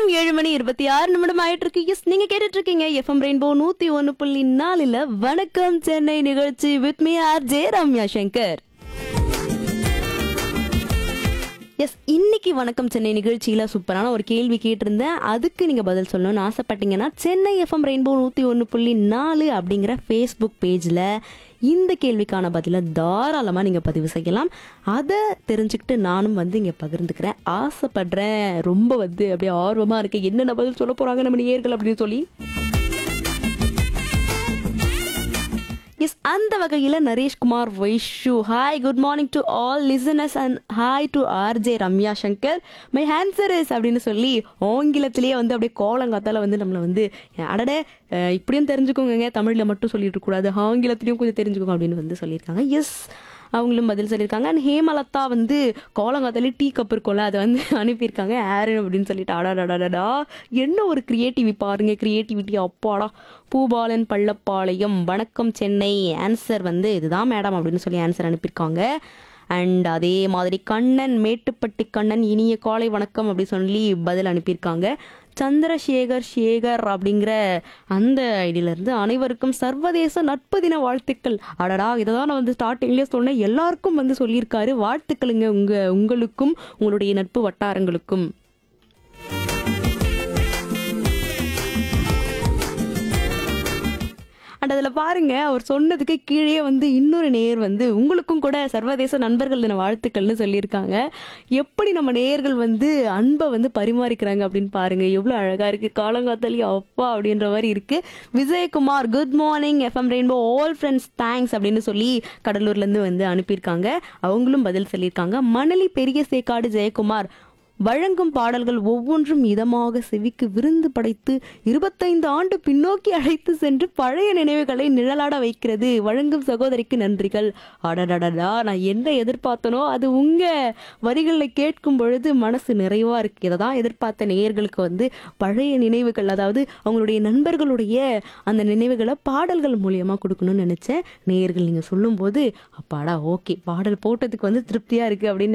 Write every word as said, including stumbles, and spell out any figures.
நேரம் ஏழு மணி இருபத்தி ஆறு நிமிடம் ஆயிட்டு இருக்கு. எஸ், நீங்க கேட்டுட்டு இருக்கீங்க எஃப்எம் ரெயின்போ நூத்தி ஒன்னு புள்ளி நாலுல வணக்கம் சென்னை நிகழ்ச்சி with me R J Ramya Shankar. S, இன்னைக்கு வணக்கம் சென்னை நிகழ்ச்சியில சூப்பரான ஒரு கேள்வி கேட்டிருந்தேன். அதுக்கு நீங்க பதில் சொல்லணும்னு ஆசைப்பட்டீங்கன்னா சென்னை எஃப்எம் ரெயின்போ நூத்தி ஒன்னு புள்ளி நாலு அப்படிங்கிற ஃபேஸ்புக் பேஜ்ல இந்த கேள்விக்கான பதில தாராளமா நீங்க பதிவு செய்யலாம். அதை தெரிஞ்சுக்கிட்டு நானும் வந்து இங்க பகிர்ந்துக்கிறேன் ஆசைப்படுறேன். ரொம்ப வந்து அப்படியே ஆர்வமா இருக்கு, என்னென்ன பதில் சொல்ல போறாங்க நம்ம நேயர்கள் அப்படின்னு சொல்லி. எஸ், அந்த வகையில் Naresh Kumar Vaishu, hi good morning to all listeners and hi to RJ Ramya Shankar, my answer is அப்படின்னு சொல்லி ஆங்கிலத்திலேயே வந்து அப்படியே கோலங்காத்தால வந்து நம்மளை வந்து அடடே இப்படியும் தெரிஞ்சுக்கோங்க, தமிழில் மட்டும் சொல்லிட்டு இருக்கக்கூடாது, ஆங்கிலத்திலையும் கொஞ்சம் தெரிஞ்சுக்கோங்க அப்படின்னு வந்து சொல்லியிருக்காங்க. எஸ், அவங்களும் பதில் சொல்லியிருக்காங்க. அண்ட் ஹேமலதா வந்து கோலங்காத்தாலே டீ கப் இருக்கும்ல அதை வந்து அனுப்பியிருக்காங்க ஆரன் அப்படின்னு சொல்லிட்டு. அடாடாடாடா, என்ன ஒரு கிரியேட்டிவி பாருங்க, கிரியேட்டிவிட்டி அப்பாடா. பூபாலன் பள்ளப்பாளையம், வணக்கம் சென்னை, ஆன்சர் வந்து இதுதான் மேடம் அப்படின்னு சொல்லி ஆன்சர் அனுப்பியிருக்காங்க. அண்ட் அதே மாதிரி கண்ணன் மேட்டுப்பட்டி கண்ணன், இனிய காலை வணக்கம் அப்படி சொல்லி பதில் அனுப்பியிருக்காங்க. சந்திரசேகர் சேகர் அப்படிங்கிற அந்த ஐடியிலேருந்து அனைவருக்கும் சர்வதேச நட்பு தின வாழ்த்துக்கள். அடடா, இதை தான் நான் வந்து ஸ்டார்டிங்லேயே சொன்னேன், எல்லாருக்கும் வந்து சொல்லியிருக்காரு. வாழ்த்துக்களுங்க உங்க உங்களுக்கும் உங்களுடைய நட்பு வட்டாரங்களுக்கும். அண்ட் அதில் பாருங்க, அவர் சொன்னதுக்கு கீழே வந்து இன்னொரு நேயர் வந்து உங்களுக்கும் கூட சர்வதேச நண்பர்கள் தின வாழ்த்துக்கள்னு சொல்லியிருக்காங்க. எப்படி நம்ம நேயர்கள் வந்து அன்பை வந்து பரிமாறிக்கிறாங்க அப்படின்னு பாருங்க, எவ்வளோ அழகா இருக்கு. காலங்காத்தாலி அப்பா அப்படின்ற மாதிரி இருக்கு. Vijayakumar, good morning FM rainbow all friends thanks அப்படின்னு சொல்லி கடலூர்லேருந்து வந்து அனுப்பியிருக்காங்க. அவங்களும் பதில் சொல்லியிருக்காங்க. மணலி பெரிய சேக்காடு ஜெயக்குமார், வழங்கும் பாடல்கள் ஒவ்வொன்றும் இதமாக செவிக்கு விருந்து படைத்து இருபத்தைந்து ஆண்டு பின்னோக்கி அழைத்து சென்று பழைய நினைவுகளை நிழலாட வைக்கிறது. வழங்கும் சகோதரிக்கு நன்றிகள். அடடடடா, நான் என்ன எதிர்பார்த்தனோ அது உங்க வரிகளில் கேட்கும் பொழுது மனசு நிறைவா இருக்கு. இதை தான் எதிர்பார்த்த நேயர்களுக்கு வந்து பழைய நினைவுகள், அதாவது அவங்களுடைய நண்பர்களுடைய அந்த நினைவுகளை பாடல்கள் மூலியமா கொடுக்கணும்னு நினைச்சேன். நேயர்கள் நீங்க சொல்லும் போது அப்பாடா ஓகே, பாடல் போட்டதுக்கு வந்து திருப்தியா இருக்கு அப்படின்னு